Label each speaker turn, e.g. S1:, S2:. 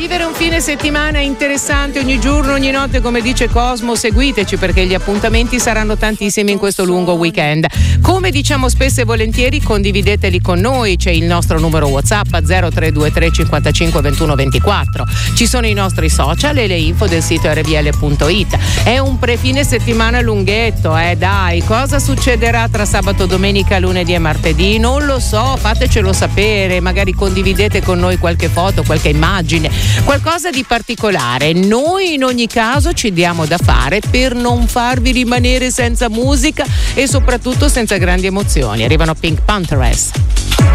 S1: vivere un fine settimana interessante ogni giorno, ogni notte, come dice Cosmo. Seguiteci perché gli appuntamenti saranno tantissimi in questo lungo weekend. Come diciamo spesso e volentieri, condivideteli con noi. C'è il nostro numero WhatsApp 0323 55 21 24. Ci sono i nostri social e le info del sito rvl.it. È un pre-fine settimana lunghetto, dai. Cosa succederà tra sabato, domenica, lunedì e martedì? Non lo so, fatecelo sapere. Magari condividete con noi qualche foto, qualche immagine, qualcosa di particolare. Noi in ogni caso ci diamo da fare per non farvi rimanere senza musica e soprattutto senza grandi emozioni. Arrivano Pink Panthers.